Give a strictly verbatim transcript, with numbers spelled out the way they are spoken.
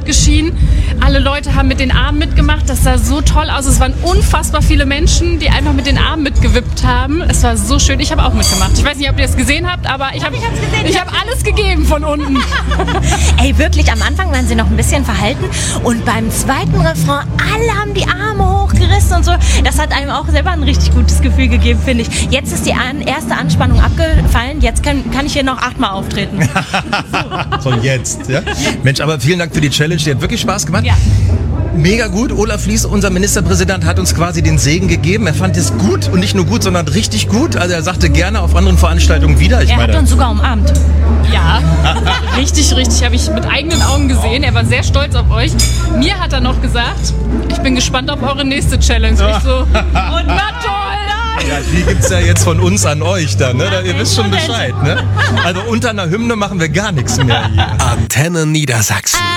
geschienen. Alle Leute haben mit den Armen mitgemacht. Das sah so toll aus. Es waren unfassbar viele Menschen, die einfach mit den Armen mitgewippt haben. Es war so schön. Ich habe auch mitgemacht. Ich weiß nicht, ob ihr es gesehen habt, aber ich habe ich hab alles gegeben von unten. Ey, wirklich, am Anfang waren sie noch ein bisschen verhalten und beim zweiten Refrain, alle haben die Arme hochgerissen und so. Das hat einem auch selber ein richtig gutes Gefühl gegeben, finde ich. Jetzt ist die an, erste Anspannung abgefallen. Jetzt kann, kann ich hier noch achtmal auftreten. So, jetzt, ja? Mensch, aber vielen Dank für die Challenge. Die hat wirklich Spaß gemacht. Ja. Mega gut. Olaf Lies, unser Ministerpräsident, hat uns quasi den Segen gegeben. Er fand es gut und nicht nur gut, sondern richtig gut. Also er sagte gerne auf anderen Veranstaltungen wieder. Ich er meine, hat uns sogar umarmt. Ja, richtig, richtig. Habe ich mit eigenen Augen gesehen. Er war sehr stolz auf euch. Mir hat er noch gesagt, ich bin gespannt auf eure nächste Challenge. Ich so, und na toll. ja, die gibt's ja jetzt von uns an euch dann, ne? Da, ihr wisst schon Bescheid, ne? Also unter einer Hymne machen wir gar nichts mehr hier. Antenne Niedersachsen.